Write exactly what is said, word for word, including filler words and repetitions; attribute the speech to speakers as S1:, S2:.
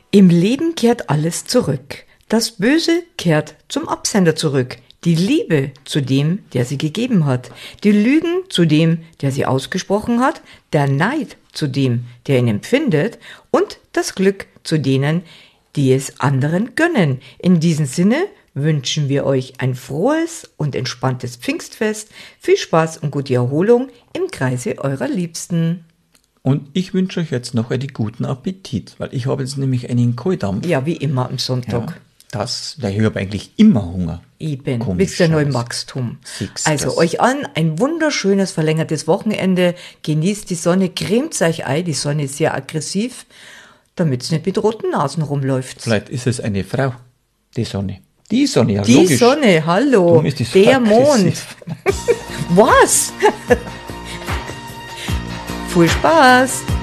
S1: Im Leben kehrt alles zurück. Das Böse kehrt zum Absender zurück. Die Liebe zu dem, der sie gegeben hat. Die Lügen zu dem, der sie ausgesprochen hat. Der Neid zu dem, der ihn empfindet. Und das Glück zu denen, die es anderen gönnen. In diesem Sinne wünschen wir euch ein frohes und entspanntes Pfingstfest. Viel Spaß und gute Erholung im Kreise eurer Liebsten.
S2: Und ich wünsche euch jetzt noch einen guten Appetit, weil ich habe jetzt nämlich einen Kohldampf.
S1: Ja, wie immer am Sonntag.
S2: Ja, das, ich habe eigentlich immer Hunger.
S1: Eben, bis der neue Wachstum.
S2: Siehst
S1: Also
S2: das.
S1: euch an, ein wunderschönes verlängertes Wochenende. Genießt die Sonne, cremt euch ein, die Sonne ist sehr aggressiv, damit es nicht mit roten Nasen rumläuft.
S2: Vielleicht ist es eine Frau, die Sonne. Die Sonne, ja
S1: Die
S2: logisch.
S1: Sonne, hallo,
S2: Darum ist die so
S1: der Mond.
S2: aggressiv.
S1: Was? Viel Spaß!